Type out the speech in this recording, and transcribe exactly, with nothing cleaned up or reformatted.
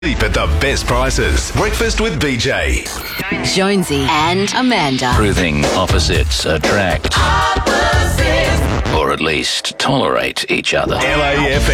Cheap at the best prices. Breakfast with B J. Jonesy and Amanda. Proving opposites attract. Opposites. Or at least tolerate each other. L A F M.